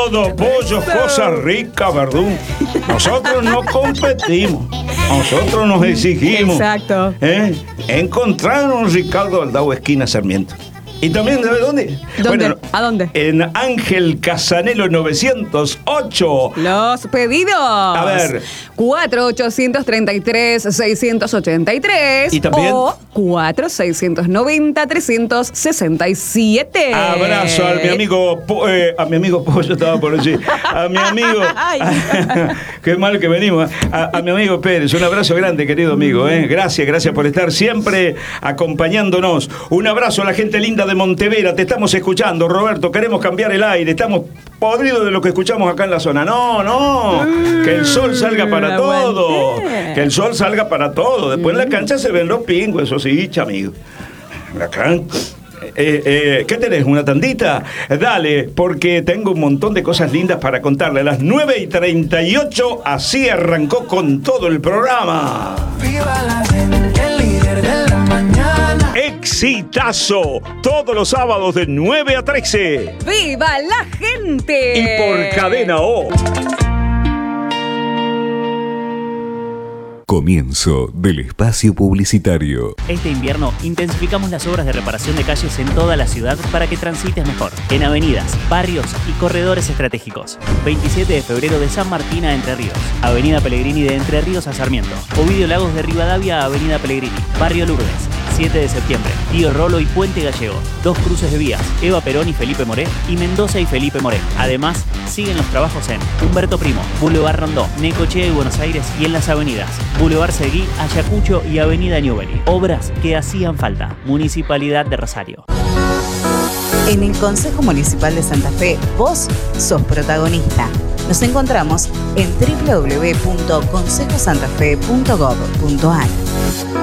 todo, pollo, cosas ricas, verdú. Nosotros no competimos, nosotros nos exigimos. Exacto. Encontraron Ricardo Aldao, esquina Sarmiento. Y también, ¿de dónde? ¿Dónde? Bueno, ¿A dónde? En Ángel Casanelo 908. Los pedidos. A ver. 4-833-683. ¿Y también? O 4-690-367. Abrazo a mi amigo Pollo, estaba por decir. A mi amigo. Qué mal que venimos. A mi amigo Pérez. Un abrazo grande, querido amigo. Gracias por estar siempre acompañándonos. Un abrazo a la gente linda de Montevera. Te estamos escuchando, Roberto. Queremos cambiar el aire. Estamos podridos de lo que escuchamos acá en la zona. No. Que el sol salga para todo. Que el sol salga para todo. Después en la cancha se ven los pingües, eso sí, amigo. La cancha. ¿Qué tenés? ¿Una tandita? Dale, porque tengo un montón de cosas lindas para contarle. A las 9:38, así arrancó con todo el programa. Viva la gente, el líder de la mañana. Exitazo, todos los sábados de 9 a 13. ¡Viva la gente! Y por Cadena O. Comienzo del espacio publicitario. Este invierno intensificamos las obras de reparación de calles en toda la ciudad para que transites mejor. En avenidas, barrios y corredores estratégicos. 27 de febrero de San Martín a Entre Ríos. Avenida Pellegrini de Entre Ríos a Sarmiento. Ovidio Lagos de Rivadavia a Avenida Pellegrini. Barrio Lourdes. 7 de septiembre, Tío Rolo y Puente Gallego. 2 cruces de vías, Eva Perón y Felipe Moré, y Mendoza y Felipe Moré. Además, siguen los trabajos en Humberto Primo, Boulevard Rondó, Necochea y Buenos Aires y en las avenidas Boulevard Seguí, Ayacucho y Avenida Newbery. Obras que hacían falta. Municipalidad de Rosario. En el Consejo Municipal de Santa Fe, vos sos protagonista. Nos encontramos en www.consejosantafe.gov.ar.